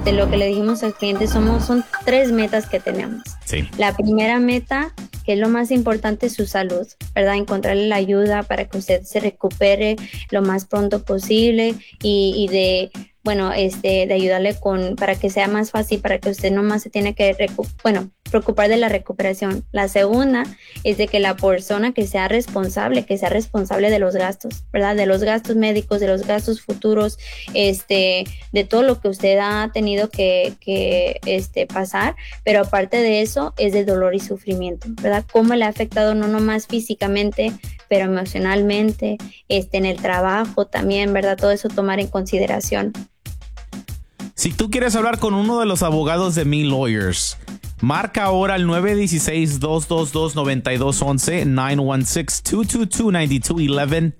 lo que le dijimos al cliente son 3 metas que tenemos. Sí. La primera meta, que es lo más importante, es su salud, ¿verdad? Encontrarle la ayuda para que usted se recupere lo más pronto posible y de ayudarle para que sea más fácil, para que usted nomás se tiene que preocupar de la recuperación. La segunda es de que la persona que sea responsable de los gastos, ¿verdad? De los gastos médicos, de los gastos futuros, de todo lo que usted ha tenido que pasar, pero aparte de eso es de dolor y sufrimiento, ¿verdad? Cómo le ha afectado no nomás físicamente, pero emocionalmente, en el trabajo también, ¿verdad? Todo eso tomar en consideración. Si tú quieres hablar con uno de los abogados de Me Lawyers, marca ahora al 916-222-9211, 916-222-9211.